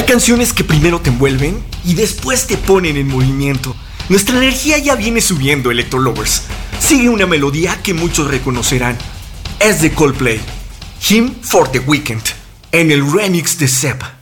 canciones que primero te envuelven y después te ponen en movimiento. Nuestra energía ya viene subiendo, Electro Lovers. Sigue una melodía que muchos reconocerán. Es de Coldplay, Hymn for the Weekend, en el remix de Seb.